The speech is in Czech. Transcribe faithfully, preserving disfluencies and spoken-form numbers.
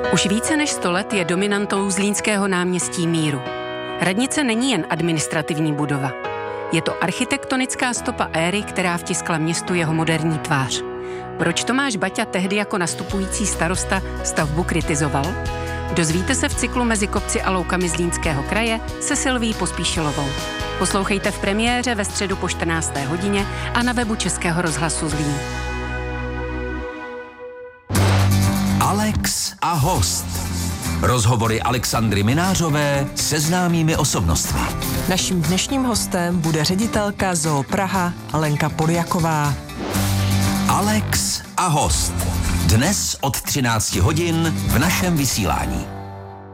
Už více než sto let je dominantou Zlínského náměstí Míru. Radnice není jen administrativní budova. Je to architektonická stopa éry, která vtiskla městu jeho moderní tvář. Proč Tomáš Baťa tehdy jako nastupující starosta stavbu kritizoval? Dozvíte se v cyklu Mezi kopci a loukami Zlínského kraje se Silví Pospíšilovou. Poslouchejte v premiéře ve středu po čtrnácté hodině a na webu Českého rozhlasu Zlín. Alex a host. Rozhovory Alexandry Minářové se známými osobnostmi. Naším dnešním hostem bude ředitelka Zoo Praha Lenka Poljaková. Alex a host. Dnes od třinácti hodin v našem vysílání.